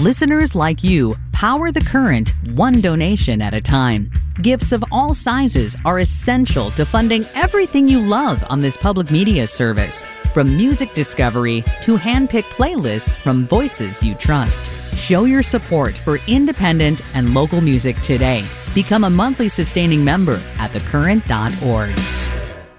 Listeners like you power The Current, one donation at a time. Gifts of all sizes are essential to funding everything you love on this public media service, from music discovery to hand-picked playlists from voices you trust. Show your support for independent and local music today. Become a monthly sustaining member at thecurrent.org.